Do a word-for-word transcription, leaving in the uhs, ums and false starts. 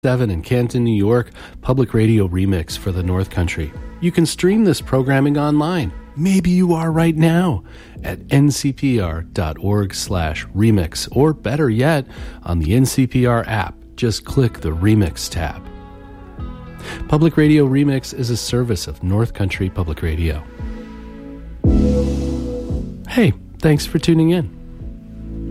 seven in Canton, New York, Public Radio Remix for the North Country. You can stream this programming online. Maybe you are right now at ncpr.org slash remix, or better yet, on the N C P R app. Just click the Remix tab. Public Radio Remix is a service of North Country Public Radio. Hey, thanks for tuning in.